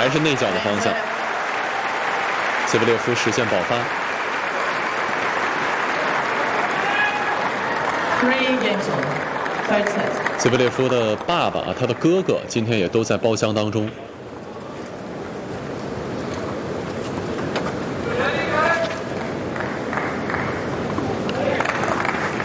还是内角的方向。兹维列夫实现爆发。兹维列夫的爸爸他的哥哥今天也都在包厢当中。